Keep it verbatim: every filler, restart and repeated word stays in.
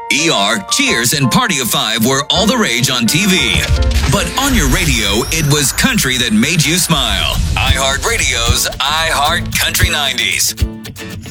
E R, Cheers, and Party of Five were all the rage on T V. But on your radio, it was country that made you smile. iHeartRadio's iHeart Country nineties.